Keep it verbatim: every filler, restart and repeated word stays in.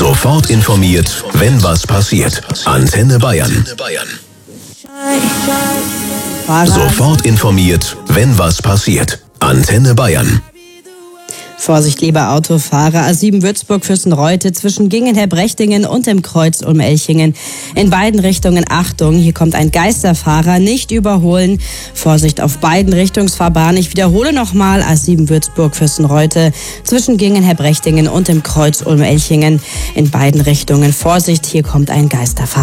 Sofort informiert, wenn was passiert. Antenne Bayern. Sofort informiert, wenn was passiert. Antenne Bayern. Vorsicht, lieber Autofahrer. A sieben Würzburg-Fürstenreute zwischen Gingenheer-Brechtingen und dem Kreuz Ulm-Elchingen. In beiden Richtungen Achtung, hier kommt ein Geisterfahrer, nicht überholen. Vorsicht auf beiden Richtungsfahrbahnen. Ich wiederhole nochmal, A sieben Würzburg-Fürstenreute zwischen Gingenheer-Brechtingen und dem Kreuz Ulm-Elchingen. In beiden Richtungen Vorsicht, hier kommt ein Geisterfahrer.